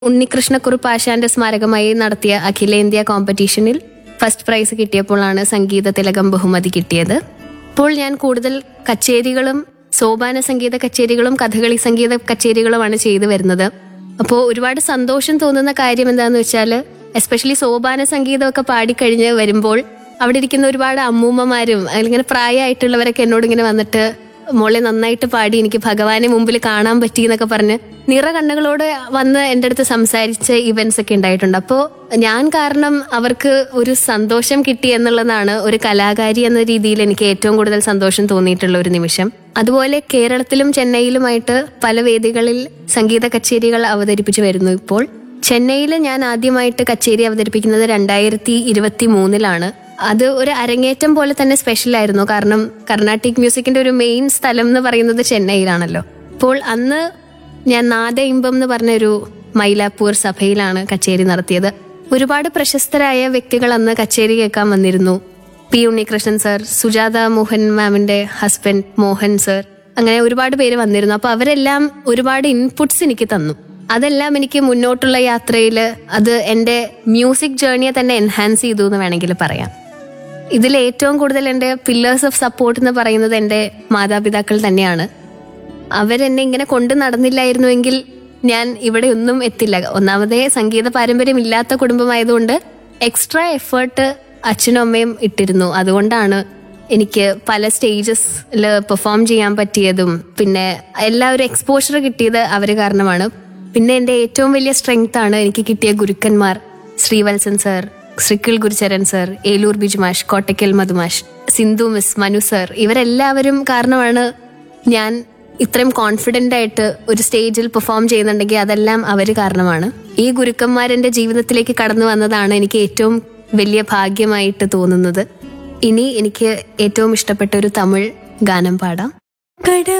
ഉണ്ണികൃഷ്ണക്കുറുപ്പ് ആശാന്റെ സ്മാരകമായി നടത്തിയ അഖിലേന്ത്യാ കോമ്പറ്റീഷനിൽ ഫസ്റ്റ് പ്രൈസ് കിട്ടിയപ്പോഴാണ് സംഗീത തിലകം ബഹുമതി കിട്ടിയത്. ഇപ്പോൾ ഞാൻ കൂടുതൽ കച്ചേരികളും സോപാന സംഗീത കച്ചേരികളും കഥകളി സംഗീത കച്ചേരികളുമാണ് ചെയ്തു വരുന്നത്. അപ്പോൾ ഒരുപാട് സന്തോഷം തോന്നുന്ന കാര്യം എന്താന്ന് വെച്ചാൽ എസ്പെഷ്യലി സോപാന സംഗീതമൊക്കെ പാടിക്കഴിഞ്ഞ് വരുമ്പോൾ അവിടെ ഇരിക്കുന്ന ഒരുപാട് അമ്മൂമ്മമാരും അല്ലെങ്കിൽ പ്രായമായിട്ടുള്ളവരൊക്കെ എന്നോട് ഇങ്ങനെ വന്നിട്ട് മോളെ നന്നായിട്ട് പാടി, എനിക്ക് ഭഗവാനെ മുമ്പിൽ കാണാൻ പറ്റി എന്നൊക്കെ പറഞ്ഞ് നിറ കണ്ണുകളോട് വന്ന് എൻ്റെ അടുത്ത് സംസാരിച്ച ഇവന്റ്സ് ഒക്കെ ഉണ്ടായിട്ടുണ്ട്. അപ്പോൾ ഞാൻ കാരണം അവർക്ക് ഒരു സന്തോഷം കിട്ടി എന്നുള്ളതാണ് ഒരു കലാകാരി എന്ന രീതിയിൽ എനിക്ക് ഏറ്റവും കൂടുതൽ സന്തോഷം തോന്നിയിട്ടുള്ള ഒരു നിമിഷം. അതുപോലെ കേരളത്തിലും ചെന്നൈയിലുമായിട്ട് പല വേദികളിൽ സംഗീത കച്ചേരികൾ അവതരിപ്പിച്ചു വരുന്നു. ഇപ്പോൾ ചെന്നൈയിൽ ഞാൻ ആദ്യമായിട്ട് കച്ചേരി അവതരിപ്പിക്കുന്നത് 2023 അത് ഒരു അരങ്ങേറ്റം പോലെ തന്നെ സ്പെഷ്യൽ ആയിരുന്നു. കാരണം കർണാട്ടിക് മ്യൂസിക്കിന്റെ ഒരു മെയിൻ സ്ഥലം എന്ന് പറയുന്നത് ചെന്നൈയിലാണല്ലോ. അപ്പോൾ അന്ന് ഞാൻ നാദ ഇമ്പം എന്ന് പറഞ്ഞൊരു മൈലാപ്പൂർ സഭയിലാണ് കച്ചേരി നടത്തിയത്. ഒരുപാട് പ്രശസ്തരായ വ്യക്തികൾ അന്ന് കച്ചേരി കേൾക്കാൻ വന്നിരുന്നു. പി ഉണ്ണികൃഷ്ണൻ സർ, സുജാത മോഹൻ മാമിന്റെ ഹസ്ബൻഡ് മോഹൻ സർ, അങ്ങനെ ഒരുപാട് പേര് വന്നിരുന്നു. അപ്പൊ അവരെല്ലാം ഒരുപാട് ഇൻപുട്സ് എനിക്ക് തന്നു. അതെല്ലാം എനിക്ക് മുന്നോട്ടുള്ള യാത്രയിൽ അത് എൻ്റെ മ്യൂസിക് ജേർണിയെ തന്നെ എൻഹാൻസ് ചെയ്തു എന്ന് വേണമെങ്കിൽ പറയാം. ഇതിൽ ഏറ്റവും കൂടുതൽ എൻ്റെ പില്ലേഴ്സ് ഓഫ് സപ്പോർട്ട് എന്ന് പറയുന്നത് എൻ്റെ മാതാപിതാക്കൾ തന്നെയാണ്. അവരെന്നെ ഇങ്ങനെ കൊണ്ടു നടന്നില്ലായിരുന്നുവെങ്കിൽ ഞാൻ ഇവിടെ ഒന്നും എത്തില്ല. ഒന്നാമതേ സംഗീത പാരമ്പര്യം ഇല്ലാത്ത കുടുംബമായതുകൊണ്ട് എക്സ്ട്രാ എഫേർട്ട് അച്ഛനും അമ്മയും ഇട്ടിരുന്നു. അതുകൊണ്ടാണ് എനിക്ക് പല സ്റ്റേജസിൽ പെർഫോം ചെയ്യാൻ പറ്റിയതും പിന്നെ എല്ലാവരും എക്സ്പോഷർ കിട്ടിയത് അവർ കാരണമാണ്. പിന്നെ എൻ്റെ ഏറ്റവും വലിയ സ്ട്രെങ്ത് ആണ് എനിക്ക് കിട്ടിയ ഗുരുക്കന്മാർ, Sreevalsan sir, ശ്രീക്കിൾ ഗുരുചരൻ sir, Eloor ബിജുമാഷ്, Kottakkal മധുമാഷ്, Sindhu miss, Manu sir, ഇവരെല്ലാവരും കാരണമാണ് ഞാൻ ഇത്രയും കോൺഫിഡൻ്റ് ആയിട്ട് ഒരു സ്റ്റേജിൽ പെർഫോം ചെയ്യുന്നുണ്ടെങ്കിൽ അതെല്ലാം അവർ കാരണമാണ്. ഈ ഗുരുക്കന്മാരെൻ്റെ ജീവിതത്തിലേക്ക് കടന്നു വന്നതാണ് എനിക്ക് ഏറ്റവും വലിയ ഭാഗ്യമായിട്ട് തോന്നുന്നത്. ഇനി എനിക്ക് ഏറ്റവും ഇഷ്ടപ്പെട്ട ഒരു തമിഴ് ഗാനം പാടാം.